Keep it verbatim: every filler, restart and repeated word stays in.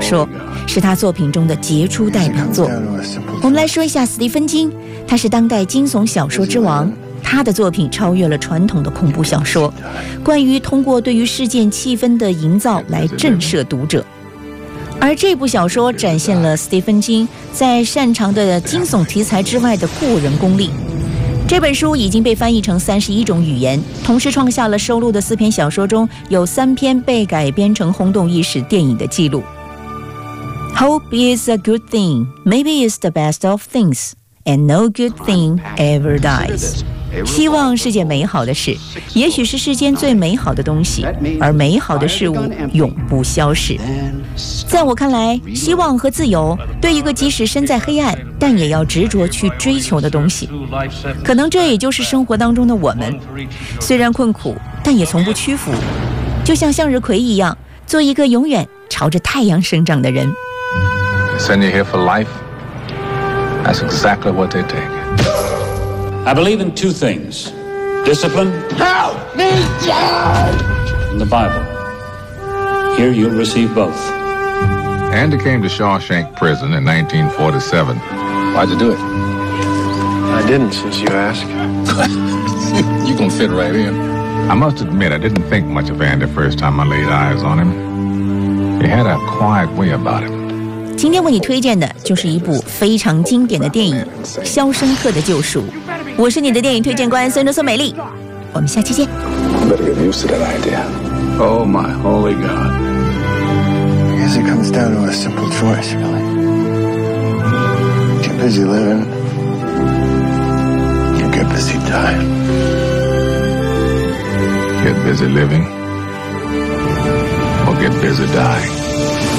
说，是他作品中的杰出代表作。我们来说一下史蒂芬金，他是当代惊悚小说之王，他的作品超越了传统的恐怖小说，关于通过对于事件气氛的营造来震慑读者。而这部小说展现了史蒂芬金在擅长的惊悚题材之外的过人功力。这本书已经被翻译成三十一种语言，同时创下了收录的四篇小说中有三篇被改编成轰动一时电影的记录。Hope is a good thing, maybe it's the best of things, and no good thing ever dies. 希望是件美好的事，也许是世间最美好的东西，而美好的事物永不消逝。在我看来，希望和自由对一个即使身在黑暗但也要执着去追求的东西，可能这也就是生活当中的我们，虽然困苦，但也从不屈服，就像向日葵一样，做一个永远朝着太阳生长的人。 Send you here for life? That's exactly what they take. I believe in two things: discipline Help me, Dad! and the Bible. Here you'll receive both. Andy came to Shawshank Prison in nineteen forty-seven. Why'd you do it? I didn't, since you asked. You gonna fit right in. I must admit, I didn't think much of Andy the first time I laid eyes on him. He had a quiet way about him. 今天为你推荐的就是一部非常经典的电影《肖申克的救赎》。我是你的电影推荐官孙德孙美丽，我们下期见。 Better get used to that idea. Oh my holy God. I guess it comes down to a simple choice, really. Get busy living, or get busy dying. Get busy living, or get busy dying.